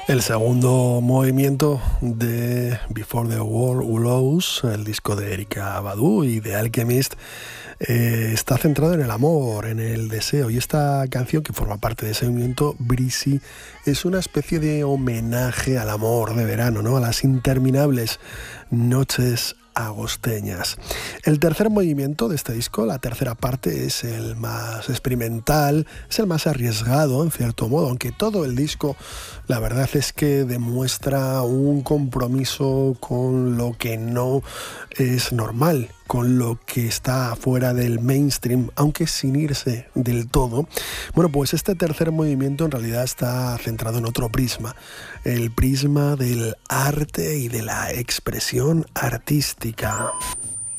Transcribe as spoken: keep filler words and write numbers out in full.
El segundo movimiento de Before the World Blows, el disco de Erykah Badu y de Alchemist, eh, está centrado en el amor, en el deseo, y esta canción, que forma parte de ese movimiento, Breezy, es una especie de homenaje al amor de verano, ¿no? A las interminables noches agosteñas. El tercer movimiento de este disco, la tercera parte, es el más experimental, es el más arriesgado en cierto modo, aunque todo el disco, la verdad es que demuestra un compromiso con lo que no es normal, con lo que está fuera del mainstream, aunque sin irse del todo. Bueno, pues este tercer movimiento en realidad está centrado en otro prisma, el prisma del arte y de la expresión artística.